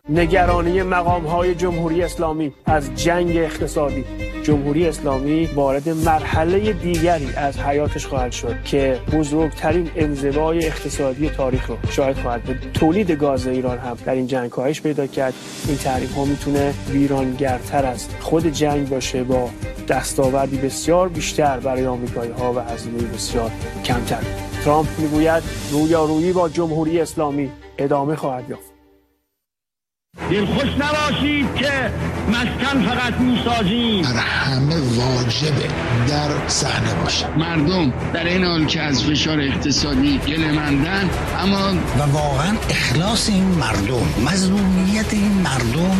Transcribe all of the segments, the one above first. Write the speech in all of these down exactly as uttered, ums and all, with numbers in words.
نگرانی مقام‌های جمهوری اسلامی از جنگ اقتصادی. جمهوری اسلامی وارد مرحله دیگری از حیاتش خواهد شد که بزرگترین انزوای اقتصادی تاریخ رو شاهد خواهد بود. تولید گاز ایران هم در این جنگ کاهش پیدا کرد. این تحریم‌ها میتونه ویرانگرتر از خود جنگ باشه، با دستاوردی بسیار بیشتر برای آمریکایی‌ها و هزینه بسیار کمتر. ترامپ میگوید رویارویی با جمهوری اسلامی ادامه خواهد یافت. دلخوش نباشید که مسکن فقط میسازیم، در همه واجبه در صحنه باشه. مردم در این حال که از فشار اقتصادی گله‌مندن، اما و واقعا اخلاص این مردم، مظلومیت این مردم،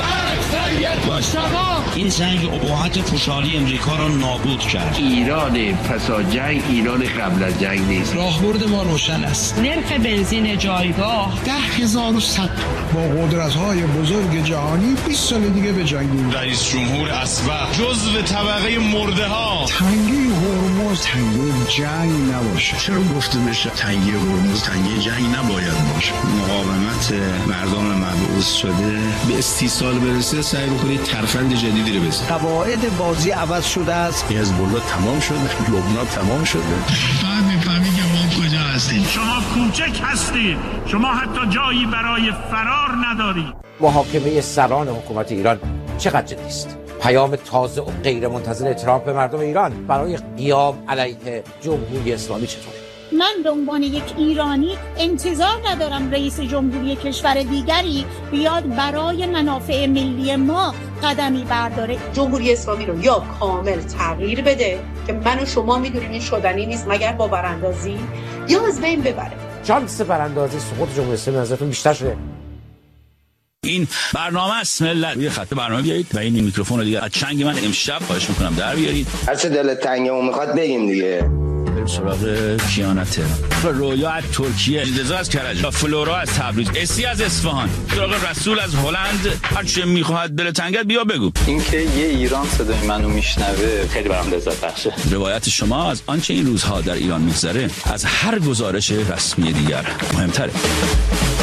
این جنگ ابهات خوشحالی امریکا را نابود کرد. ایران پسا جنگ ایران قبل از جنگ نیست. راهبرد ما روشن است. نرخ بنزین جایگاه ده هزار و صد با قدرت‌های بزرگ جهانی بیست سال دیگه به جنگیم. رئیس جمهور اسبق جزو طبقه مرده ها. تنگی هرمز تنگی جنگ نباشه. چرا گفته بشه تنگی هرمز تنگی جنگ نباید باشه؟ مقاومت مردم مبعوث شده به استیصال برسه، سعی بکنید ترفند جدیدی رو بزنید. قواعد بازی عوض شده است. حزب الله تمام شده، لبنان تمام شده. بعد میفهمی که ما کجا هستیم. شما کوچک هستید، شما حتی جایی برای فرار ندارید. محاکمه سران حکومت ایران چقدر جدی است؟ پیام تازه و غیر منتظر ترامپ به مردم ایران برای قیام علیه جمهوری اسلامی چطوره؟ من به عنوان یک ایرانی انتظار ندارم رئیس جمهوری کشور دیگری بیاد برای منافع ملی ما قدمی برداره. جمهوری اسلامی رو یا کامل تغییر بده که من و شما میدونیم این شدنی نیست مگر با براندازی، یا از بین ببره. شانس براندازی سقوط جمهوری اسلامی نظرتون بیشتر شده؟ این برنامه است ملت. یه خط برنامه بیارید و این میکروفون رو دیگه از چنگ من امشب خواهش میکنم در بیارید. هر چه دلت تنگمون میخواد بگیم دیگه. بریم سراغ کیانت تهران. رویا از ترکیه، رضا از کرج، فلورا از تبریز، اسی از اصفهان، سراغ رسول از هلند. هر چه میخواد دل تنگت بیا بگو. اینکه یه ایران صدای منو میشنوه خیلی برام لذت بخشه. روایت شما از آنچه این روزها در ایران میگذره از هر گزارش رسمی دیگر مهمتره.